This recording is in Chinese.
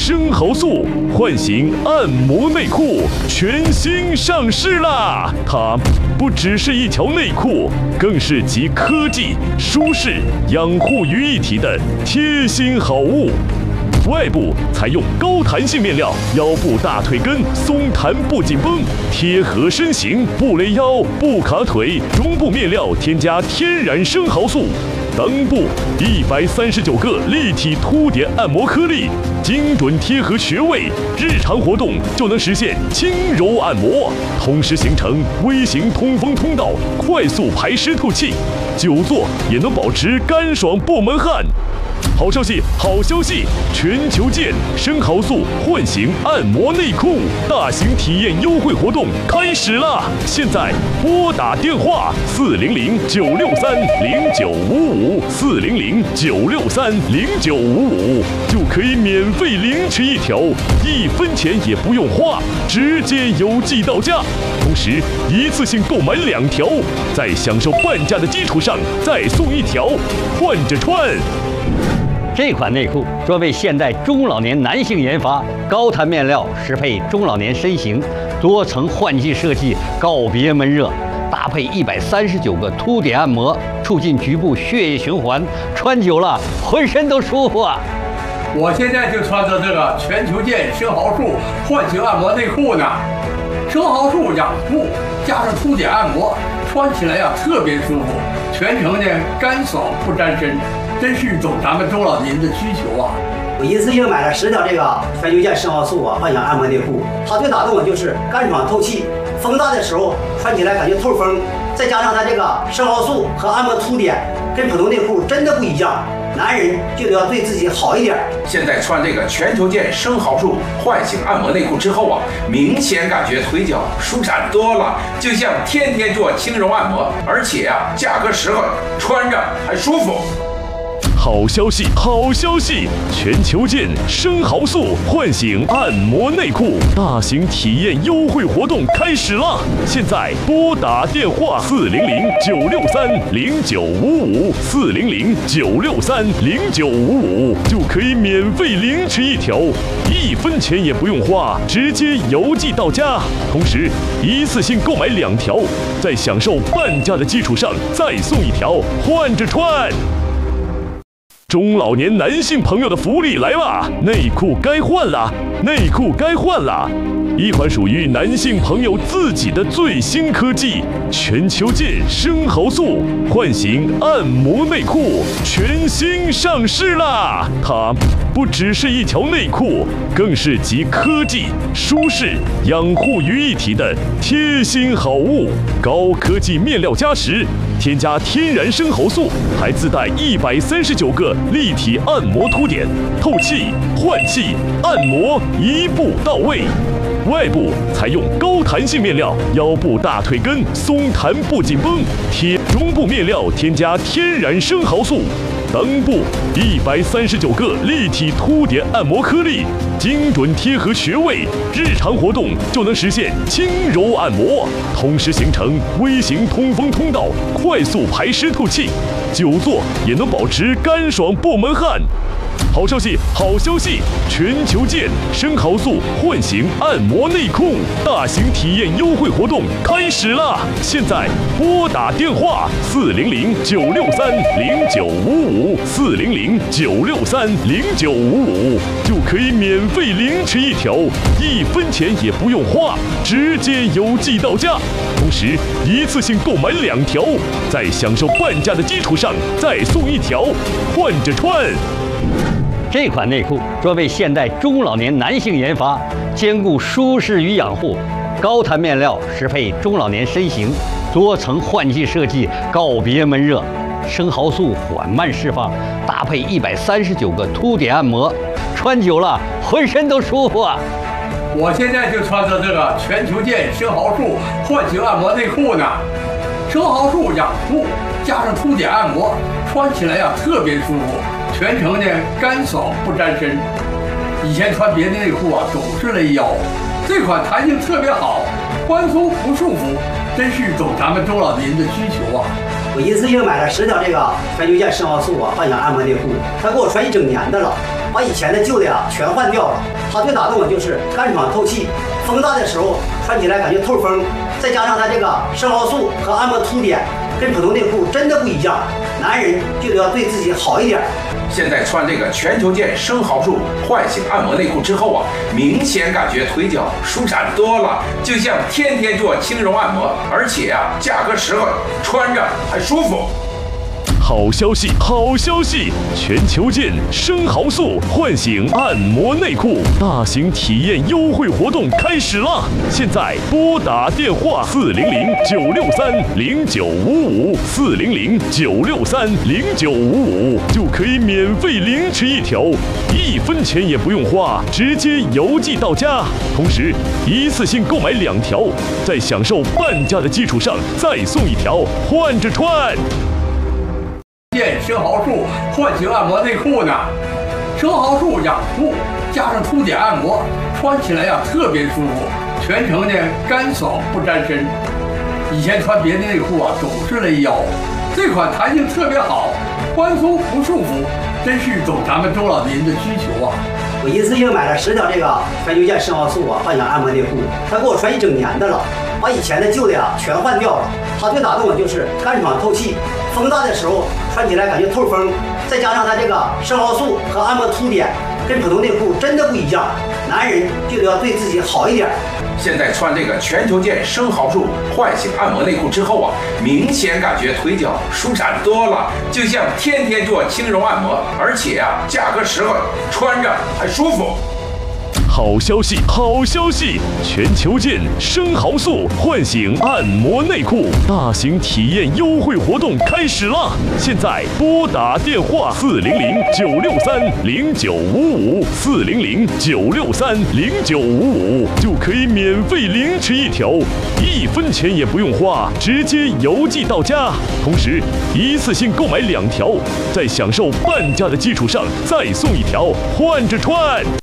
生蚝素唤醒按摩内裤全新上市啦！它不只是一条内裤，更是集科技、舒适、养护于一体的贴心好物。外部采用高弹性面料，腰部大腿根松弹不紧绷，贴合身形不勒腰不卡腿。中部面料添加天然生蚝素，裆部139个立体凸点按摩颗粒，精准贴合穴位，日常活动就能实现轻柔按摩，同时形成微型通风通道，快速排湿透气，久坐也能保持干爽不闷汗。好消息，好消息！全球见生蚝素唤醒按摩内裤大型体验优惠活动开始啦！现在拨打电话400-963-0955，400-963-0955，就可以免费领取一条，1分钱也不用花，直接邮寄到家。同时，一次性购买2条，在享受半价的基础上再送1条，换着穿。 这款内裤专为现代中老年男性研发，高弹面料适配中老年身形，多层换气设计，告别闷热，搭配139个凸点按摩，促进局部血液循环，穿久了浑身都舒服啊！ 我现在就穿着这个全球见生蚝素唤醒按摩内裤呢，生蚝素养肤加上凸点按摩，穿起来特别舒服，全程干爽不沾身。真是懂咱们中老年的需求啊！ 我一次性买了10条这个全球见生蚝素幻想按摩内裤，它最打动我就是干爽透气，风大的时候穿起来感觉透风，再加上它这个生蚝素和按摩凸点，跟普通内裤真的不一样。男人就得要对自己好一点。 现在穿这个全球见生蚝素唤醒按摩内裤之后啊，明显感觉腿脚舒展多了，就像天天做轻柔按摩，而且价格实惠，穿着还舒服。 好消息，好消息！全球见生蚝素唤醒按摩内裤大型体验优惠活动开始啦！现在拨打电话400-963-0955，400-963-0955，就可以免费领取1条，1分钱也不用花，直接邮寄到家。同时，一次性购买2条，在享受半价的基础上再送1条，换着穿。中老年男性朋友的福利来啦！内裤该换了，内裤该换了！一款属于男性朋友自己的最新科技——全球见生蚝素唤醒按摩内裤全新上市啦！它不只是一条内裤，更是集科技、舒适、养护于一体的贴心好物。高科技面料加持，添加天然生蚝素，还自带139个立体按摩凸点，透气、换气、按摩一步到位。外部采用高弹性面料，腰部大腿根松弹不紧绷，中部面料添加天然生蚝素，裆部139个立体凸点按摩颗粒，精准贴合穴位，日常活动就能实现轻柔按摩，同时形成微型通风通道，快速排湿透气，久坐也能保持干爽不闷汗。好消息，好消息！全球见生蚝素唤醒按摩内裤大型体验优惠活动开始啦！现在拨打电话400-963-0955，400-963-0955，就可以免费领取1条，1分钱也不用花，直接邮寄到家。同时，一次性购买2条，在享受半价的基础上再送1条，换着穿。 这款内裤专为现代中老年男性研发，兼顾舒适与养护，高弹面料适配中老年身形，多层换气设计，告别闷热，生蚝素缓慢释放，搭配139个凸点按摩，穿久了浑身都舒服啊！ 我现在就穿着这个全球见生蚝素唤醒按摩内裤呢，生蚝素养肤加上凸点按摩，穿起来特别舒服。全程干爽不沾身，以前穿别的内裤总是勒腰，这款弹性特别好，宽松不束缚，真是懂咱们中老年的需求啊！ 我一次性买了10条这个全球见生蚝素幻想按摩内裤，它给我穿1整年的了。 把以前的旧的全换掉了。它最打动我就是干爽透气，风大的时候穿起来感觉透风，再加上它这个生蚝素和按摩凸点，跟普通内裤真的不一样。男人就得要对自己好一点。 现在穿这个全球件生蚝素唤醒按摩内裤之后啊，明显感觉腿脚舒展多了，就像天天做轻柔按摩，而且啊，价格实惠，穿着还舒服。 好消息，好消息！全球见生蚝素唤醒按摩内裤大型体验优惠活动开始了！现在拨打电话400-963-0955，400-963-0955就可以免费领取一条，1分钱也不用花，直接邮寄到家。同时，一次性购买2条，在享受半价的基础上再送1条，换着穿。 见生蚝素唤醒按摩内裤呢，生蚝素养肤加上凸点按摩，穿起来特别舒服，全程干爽不沾身。以前穿别的内裤总是勒腰，这款弹性特别好，宽松不束缚，真是懂咱们中老年的需求啊！ 我一次性买了10条这个全球件生蚝素幻想按摩内裤，它给我穿1整年的了，把以前的旧的全换掉了。它最打动我就是干爽透气，风大的时候穿起来感觉透风，再加上它这个生蚝素和按摩凸点，跟普通内裤真的不一样。男人就得要对自己好一点。 现在穿这个全球件生蚝素唤醒按摩内裤之后啊，明显感觉腿脚舒展多了，就像天天做轻柔按摩，而且啊，价格实惠，穿着还舒服。 好消息，好消息！全球见生蚝素唤醒按摩内裤大型体验优惠活动开始了！现在拨打电话400-963-0955，400-963-0955就可以免费领取一条，1分钱也不用花，直接邮寄到家。同时，一次性购买2条，在享受半价的基础上再送1条，换着穿。